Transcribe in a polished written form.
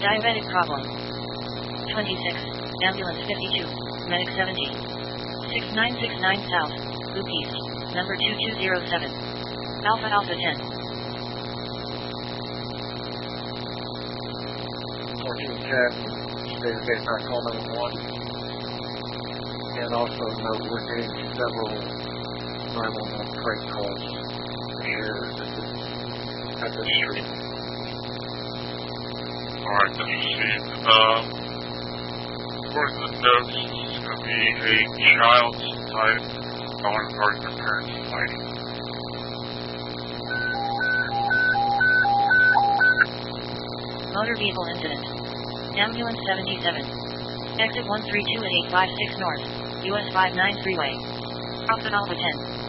Diabetic problem. 26. Ambulance 52. Medic 70. 6969 South. Loop East. Number 2207. Alpha Alpha 10. 1410. Database back call number 1. And also note we're getting several 911 prank calls here at this street. Alright, that's received. According to the notes, this is going to be a child's type going regarding their parents fighting. Motor vehicle incident. Ambulance 77. Exit 132 at 856 North, US 59 Freeway. Alpha Alpha 10.